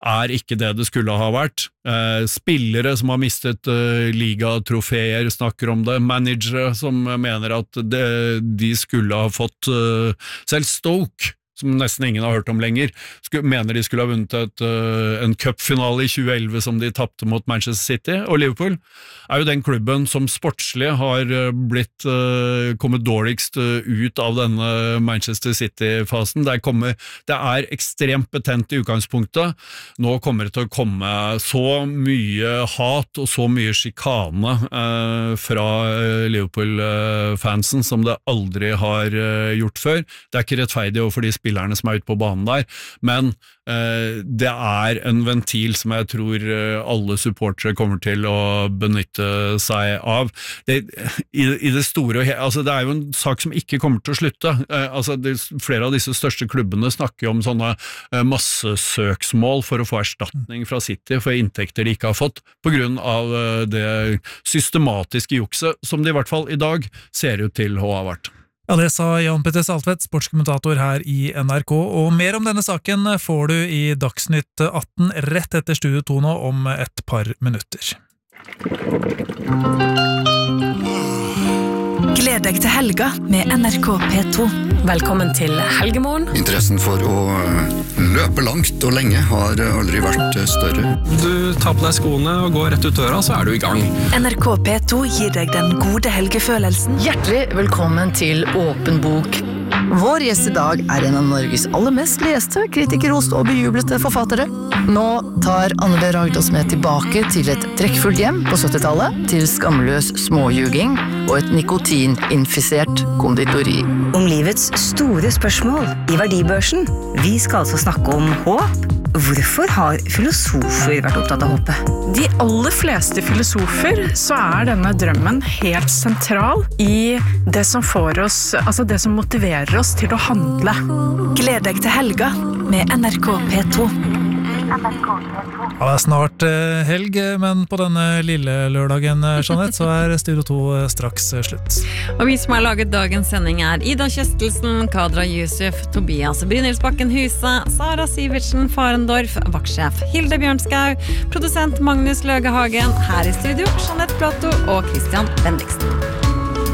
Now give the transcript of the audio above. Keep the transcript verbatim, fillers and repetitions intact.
er ikke det det skulle ha vært. Eh, spillere som har mistet eh, ligatrofeer snakker om det, managere som mener at det, de skulle ha fått eh, selv Stoke, som nesten ingen har hørt om lenger, skulle, mener de skulle ha vunnet et, uh, en cupfinale i tjue elleve som de tappte mot Manchester City, og Liverpool er jo den klubben som sportslig har blitt uh, kommet dårligst uh, ut av denne Manchester City-fasen. Det er, kommet, det er ekstremt betent i utgangspunktet. Nå kommer det til å komme så mye hat og så mye skikane uh, fra uh, Liverpool-fansen som det aldri har uh, gjort før. Det er ikke rettferdig overfor de spillerne som er ute på banen der, men eh, det er en ventil som jeg tror eh, alle supportere kommer til å benytte seg av. Det, i, i det store, altså det er jo en sak som ikke kommer til å slutte. Eh, altså det, flere av disse største klubbene snakker jo om sånne eh, massesøksmål for å få erstatning fra City for inntekter de ikke har fått, på grunn av eh, det systematiske jukset som det i hvert fall i dag ser ut til å ha vært. Ja, det sa Jan Petter Saltvedt, sportskommentator her i N R K, og mer om denne saken får du i Dagsnytt atten rett etter Studio to nå om et par minutter. Gled deg til helga med N R K P to. Velkommen til Helgemorgen. Interessen for å løpe langt og lenge har aldri vært større. Du tar på deg skoene og går rett ut døra, så er du i gang. N R K P to gir deg den gode helgefølelsen. Hjertelig velkommen til Åpen bok. Vår gjest i dag er en av Norges aller mest leste, kritikerroste og bejublete forfattere. Nå tar Anne B. Ragde oss med tilbake til et trekkfullt hjem på syttitallet, til skamløs småjuging og et nikotininfisert konditori. Om livets store spørsmål i verdibørsen. Vi skal altså snakke om håp. Hvorfor har filosofer vært opptatt av håpet? De aller fleste filosofer så er denne drømmen helt sentral i det som får oss, altså det som motiverer oss til å handle. Gled deg til helga med N R K P to. Ja, det er snart eh, helg, men på denne lille lørdagen, Jeanette, så er Studio to straks slutt. Og vi som har laget dagens sending er Ida Kjøstelsen, Kadra Yusuf, Tobias Brynildsbakken Huse, Sara Sivertsen Farendorf, vaktsjef Hilde Bjørnskau, produsent Magnus Løgehagen, her i studio Jeanette Plato og Christian Bendiksen.